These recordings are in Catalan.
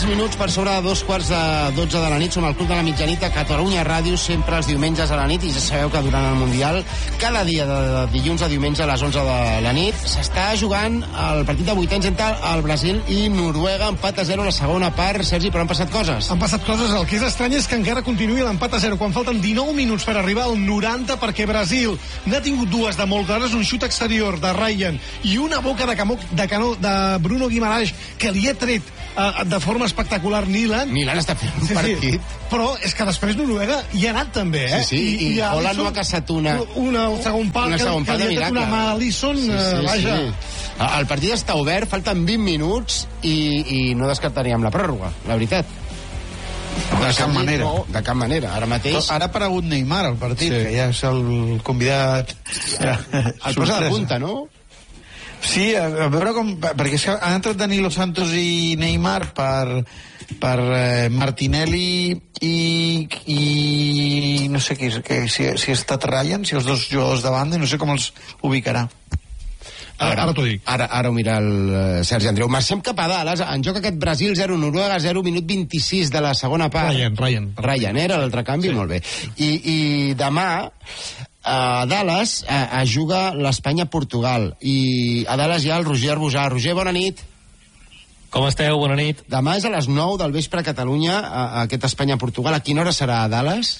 3 minuts per sobre de 2:45 de la nit. Som al Club de la Mitjanit a Catalunya Ràdio, sempre els diumenges a la nit, i ja sabeu que durant el Mundial, cada dia de dilluns a diumenge a les 11 de la nit, s'està jugant el partit de vuitens entre el Brasil i Noruega, empat a 0 a la segona part. Sergi, però han passat coses. Han passat coses. El que és estrany és que encara continuï l'empat a 0 quan falten 19 minuts per arribar al 90, perquè Brasil n'ha tingut dues de molt clares, un xut exterior de Ryan i una boca de canó de Bruno Guimaraes, que li ha tret de forma espectacular Nilan. Nilan està fent un partit. Però és que després Noruega hi ha anat també, eh? I Holland no ha caçat un segon pal que li ha tret una mà a Alisson. Vaja. El partit està obert, falten 20 minuts i no descartaríem la pròrroga, la veritat. De cap manera. No, de cap manera. Ara mateix... Ara ha aparegut Neymar al partit, que ja és el convidat... El posa de punta, no? Sí, a veure com... Perquè han entrat Danilo Santos i Neymar per Martinelli i no sé si ha estat Ryan, si els dos jugadors de banda, no sé com els ubicarà. Ara t'ho dic. Ara ho mira el Sergi Andreu. Marxem cap a dalt. En joc aquest Brasil 0, Noruega 0, minut 26 de la segona part. Ryan era l'altre canvi, sí. Molt bé. I demà a Dallas es juga l'Espanya-Portugal, i a Dallas hi ha el Roger Arbusà. Roger, bona nit. Com esteu? Bona nit. Demà és a les 9 del vespre a Catalunya, aquest Espanya-Portugal. A quina hora serà a Dallas?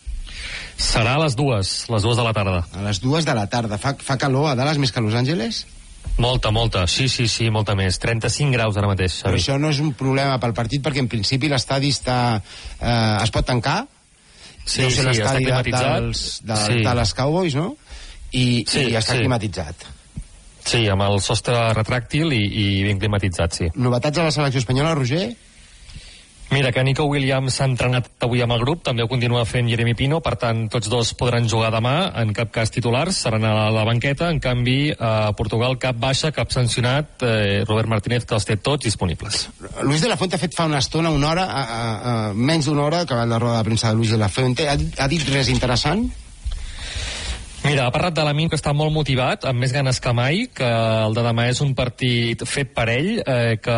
Serà a les 2 de la tarda. A les 2 de la tarda. Fa calor a Dallas més que a Los Angeles? Molta. Sí, molta més. 35 graus ara mateix, Xavi. Però això no és un problema pel partit, perquè en principi l'estadi es pot tancar? Sí, està climatitzat. De les Cowboys, no? I està climatitzat. Sí, amb el sostre retràctil i ben climatitzat, sí. Novetats a la selecció espanyola, Roger? Mira, que Nico Williams s'ha entrenat avui amb el grup, també ho continua fent Jeremy Pino, per tant, tots dos podran jugar demà, en cap cas titulars, seran a la banqueta. En canvi, a Portugal, cap baixa, cap sancionat, Robert Martínez, que els té tots disponibles. Luis de la Fuente ha fet fa una estona, una hora, menys d'una hora, que va la roda de premsa de Luis de la Fuente. Ha dit res interessant? Mira, ha parlat de l'Amin, que està molt motivat, amb més ganes que mai, que el de demà és un partit fet per ell, que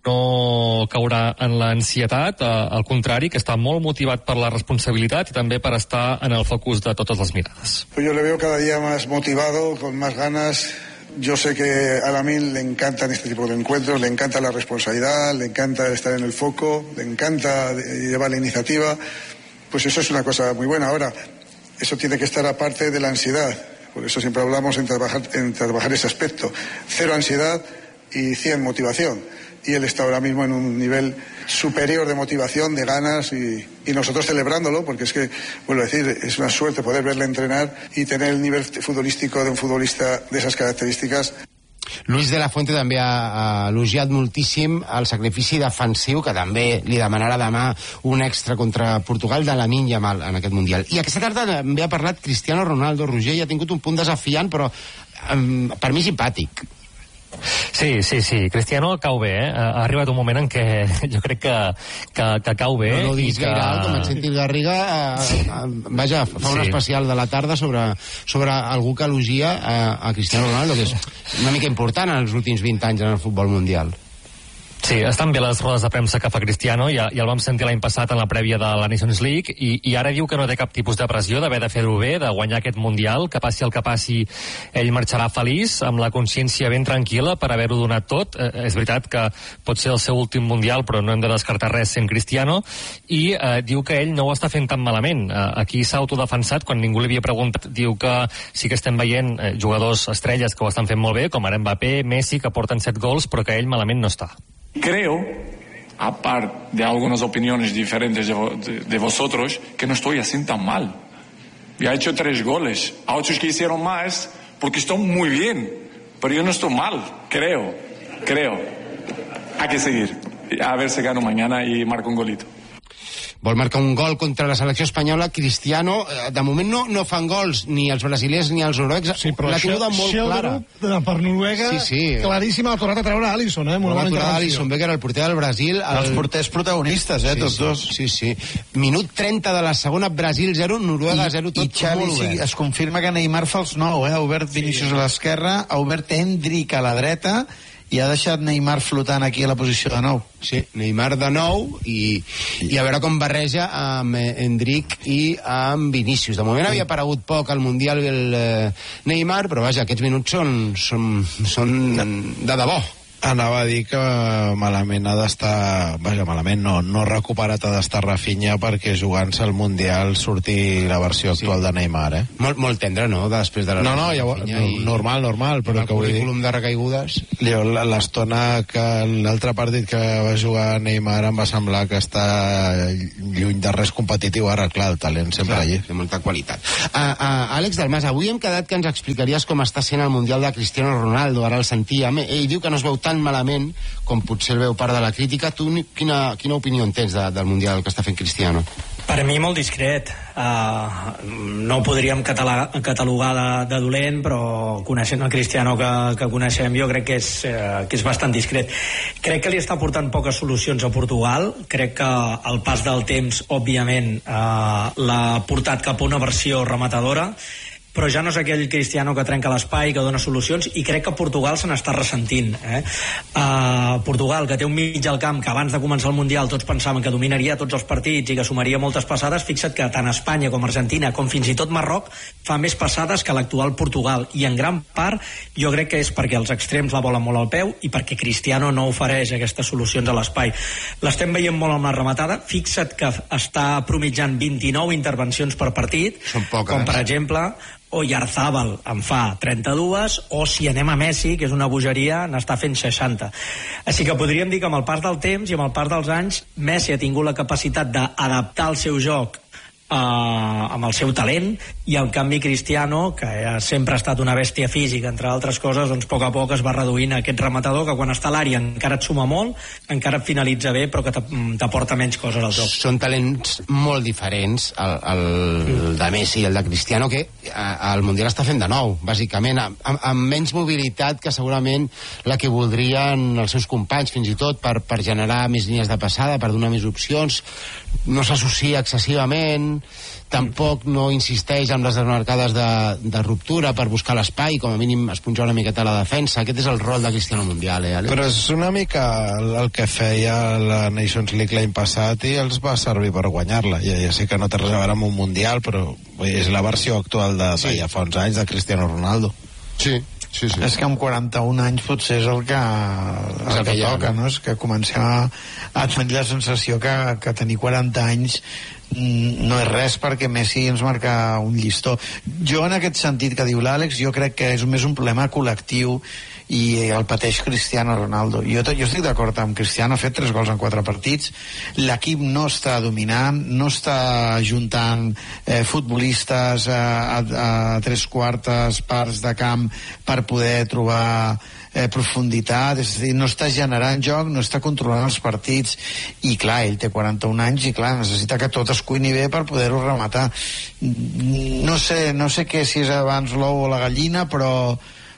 no caurà en l'ansietat, al contrari, que està molt motivat per la responsabilitat i també per estar en el focus de totes les mirades. Yo le veo cada día más motivado, con más ganas. Yo sé que a Lamine le encantan este tipo de encuentros, le encanta la responsabilidad, le encanta estar en el foco, le encanta llevar la iniciativa. Pues eso es una cosa muy buena. Ahora, eso tiene que estar aparte de la ansiedad. Por eso siempre hablamos en trabajar ese aspecto. 0 ansiedad y 100 motivación. Y él está ahora mismo en un nivel superior de motivación, de ganas, y nosotros celebrándolo, porque es que, vuelvo a decir, es una suerte poder verle entrenar y tener el nivel futbolístico de un futbolista de esas características. Luis de la Fuente també ha elogiat moltíssim el sacrifici defensiu, que també li demanarà demà un extra contra Portugal, de Lamine Yamal en aquest Mundial. I aquesta tarda també ha parlat Cristiano Ronaldo. Roger, ja ha tingut un punt desafiant, però per mi simpàtic. Sí, Cristiano cau bé, ha arribat un moment en què jo crec que cau bé. No diguis gaire alt, com et sentit Garriga. Vaja, fa un especial de la tarda sobre algú que elogia a Cristiano Ronaldo, que és una mica important en els últims 20 anys en el futbol mundial. Sí, estan bé les rodes de premsa que fa Cristiano, ja el vam sentir l'any passat en la prèvia de la Nations League, i ara diu que no té cap tipus de pressió d'haver de fer-ho bé, de guanyar aquest Mundial, que passi el que passi, ell marxarà feliç, amb la consciència ben tranquil·la per haver-ho donat tot. És veritat que pot ser el seu últim Mundial, però no hem de descartar res sent Cristiano, i diu que ell no ho està fent tan malament. Aquí s'ha autodefensat, quan ningú li havia preguntat, diu que sí que estem veient jugadors estrelles que ho estan fent molt bé, com ara Mbappé, Messi, que porten 7 gols, però que ell malament no està. Creo, aparte de algunas opiniones diferentes de vosotros, que no estoy así tan mal. Ya he hecho 3 goles. A otros que hicieron más, porque estoy muy bien. Pero yo no estoy mal, creo. Hay que seguir. A ver si gano mañana y marco un golito. Vol marcar un gol contra la selecció espanyola. Cristiano, de moment no fan gols ni els brasilers ni els noruecs. Sí, però l'ha tinguda molt clara. Per Noruega, claríssima, ha tornat a treure Alisson, amb una bona intervenció. Alisson Becker, el porter del Brasil. Els porters protagonistes, tots dos. Sí. Minut 30 de la segona, Brasil 0, Noruega 0, tot I Xavi, molt obert. es confirma que Neymar fa els 9, ha obert Vinícius a l'esquerra, ha obert Endrick a la dreta, i ha deixat Neymar flotant aquí a la posició de 9. Sí, Neymar de 9 i a veure com barreja amb Endrick i amb Vinícius. De moment havia aparegut poc al Mundial el Neymar, però vaja, aquests minuts són de debò. Anava a dir que malament ha d'estar... Vaja, malament no recuperat ha d'estar Rafinha perquè jugant-se al Mundial surti la versió actual de Neymar, Molt tendre, no?, després de la Rafinha. Normal, però que vull dir... El currículum de recaigudes... L'estona que l'altre partit que va jugar Neymar em va semblar que està lluny de res competitiu. Ara, clar, el talent sempre allí. Té molta qualitat. Àlex Dalmas, avui hem quedat que ens explicaries com està sent el Mundial de Cristiano Ronaldo. Ara el sentíem. Ell diu que no es veu tan malament com potser el veu part de la crítica. Tu quina opinió en tens del Mundial que està fent Cristiano? Per a mi molt discret. No ho podríem catalogar de dolent, però coneixent el Cristiano que coneixem, jo crec que és bastant discret. Crec que li està portant poques solucions a Portugal. Crec que el pas del temps, òbviament, l'ha portat cap a una versió rematadora, però ja no és aquell Cristiano que trenca l'espai, que dona solucions, i crec que Portugal se n'està ressentint. Portugal, que té un mig al camp que abans de començar el Mundial tots pensaven que dominaria tots els partits i que sumaria moltes passades, fixa't que tant Espanya com Argentina, com fins i tot Marroc, fa més passades que l'actual Portugal, i en gran part jo crec que és perquè els extrems la volen molt al peu i perquè Cristiano no ofereix aquestes solucions a l'espai. L'estem veient molt amb la rematada. Fixa't que està promitjant 29 intervencions per partit. Són poques. Com per exemple Oyarzábal en fa 32, o si anem a Messi, que és una bogeria, n'està fent 60. Així que podríem dir que amb el pas del temps i amb el pas dels anys, Messi ha tingut la capacitat d'adaptar el seu joc amb el seu talent, i en canvi Cristiano, que sempre ha estat una bèstia física, entre altres coses, doncs a poc a poc es va reduint aquest rematador que quan està a l'àrea encara et suma molt, encara et finalitza bé, però que t'aporta menys coses al joc. Són talents molt diferents, el de Messi i el de Cristiano, que el Mundial està fent de nou, bàsicament, amb menys mobilitat que segurament la que voldrien els seus companys, fins i tot per generar més línies de passada, per donar més opcions. No s'associa excessivament, tampoc no insisteix en les desmarcades de ruptura per buscar l'espai, com a mínim es punja una miqueta a la defensa. Aquest és el rol de Cristiano Mundial, Àlex? Però és una mica el que feia la Nations League l'any passat i els va servir per guanyar-la. Ja sé que no té res a veure amb un Mundial, però és la versió actual de ja fa uns anys de Cristiano Ronaldo. Sí. És que amb 41 anys potser és el que toca, no? És que comencem a tenir la sensació que tenir 40 anys no és res, perquè Messi ens marca un llistó. Jo, en aquest sentit que diu l'Àlex, jo crec que és més un problema col·lectiu i el pateix Cristiano Ronaldo. Jo estic d'acord amb Cristiano, ha fet 3 gols en 4 partits, l'equip no està dominant, no està juntant futbolistes a 3/4 parts de camp per poder trobar profunditat, és a dir, no està generant joc, no està controlant els partits, i clar, ell té 41 anys i clar, necessita que tot es cuini bé per poder-ho rematar. No sé què, si és abans l'ou o la gallina, però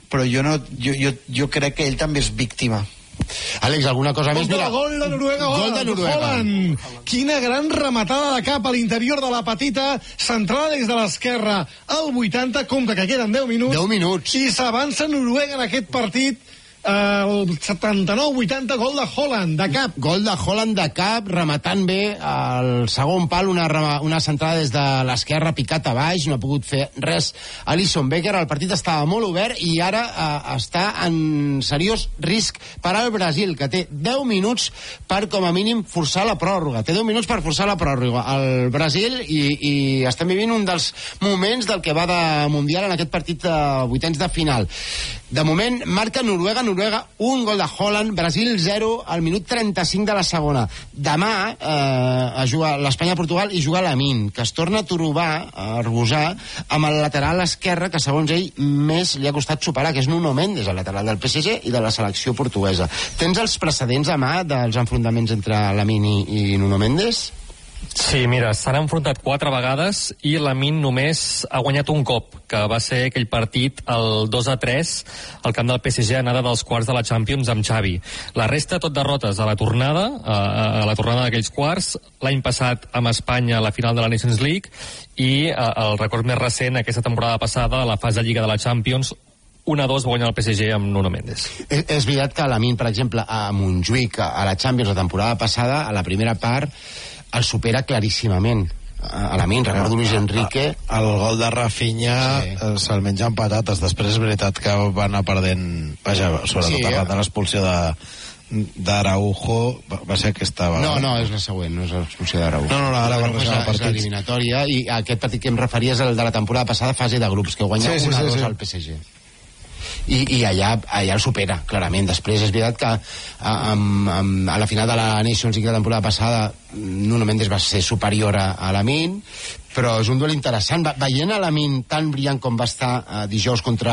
jo crec que ell també és víctima. Àlex, alguna cosa més? Mira, gol de Noruega. Holland. Quina gran rematada de cap a l'interior de la petita, centrada des de l'esquerra al 80, compte que queden 10 minuts. 10 minuts. I s'avança Noruega en aquest partit. El 79-80, gol de Holland, de cap. Gol de Holland de cap, rematant bé al segon pal, una centrada des de l'esquerra, picat a baix, no ha pogut fer res Alisson Becker. El partit estava molt obert i ara està en seriós risc per al Brasil, que té 10 minuts per, com a mínim, forçar la pròrroga. Té 10 minuts per forçar la pròrroga al Brasil, i estem vivint un dels moments del que va de Mundial en aquest partit de vuitens de final. De moment, marca Noruega, un gol de Holland, Brasil 0 al minut 35 de la segona. Demà juga l'Espanya-Portugal i juga Lamine, que es torna a trobar, a argosar, amb el lateral esquerre que, segons ell, més li ha costat superar, que és Nuno Mendes, el lateral del PSG i de la selecció portuguesa. Tens els precedents a mà dels enfrontaments entre Lamine i Nuno Mendes? Sí, mira, s'han enfrontat 4 vegades i Lamine només ha guanyat un cop, que va ser aquell partit el 2-3 al camp del PSG, anada dels quarts de la Champions amb Xavi. La resta tot derrotes a la tornada, d'aquells quarts, l'any passat amb Espanya a la final de la Nations League, i el record més recent aquesta temporada passada, a la fase de Lliga de la Champions, 1-2 va guanyar el PSG amb Nuno Mendes. És veritat que Lamine, per exemple, a Montjuïc, a la Champions la temporada passada, a la primera part, el supera claríssimament. A Lamine, recordo Luis Enrique... El gol de Rafinha se'l menja amb patates. Després és veritat que va anar perdent... Vaja, sobretot arran de l'expulsió d'Araujo, va ser aquesta vegada. No, és la següent, no és l'expulsió d'Araujo. No, ara va repassar el partit. És l'eliminatòria, i aquest partit que em referia és el de la temporada passada, fase de grups, que guanya 1-2 al PSG. I allà el supera, clarament. Després és veritat que a la final de la Nations League de la temporada passada Nuno Mendes va ser superior a Lamine, però és un duel interessant. Veient a Lamine tan brillant com va estar dijous contra